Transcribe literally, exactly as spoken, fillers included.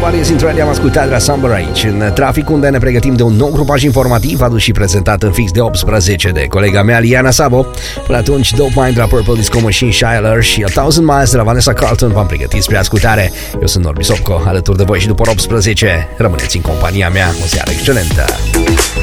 Marius Intrali am ascultat la Summer aici, în trafic, unde ne pregătim de un nou grupaj informativ adus și prezentat în fix de optsprezece de colega mea, Liana Sabo. Până atunci, Dope Mind la Purple Disco Machine, Shiler și A Thousand Miles de la Vanessa Carlton v-am pregătit spre ascultare. Eu sunt Norbi Sopco, alături de voi și după optsprezece. Rămâneți în compania mea, o seară excelentă!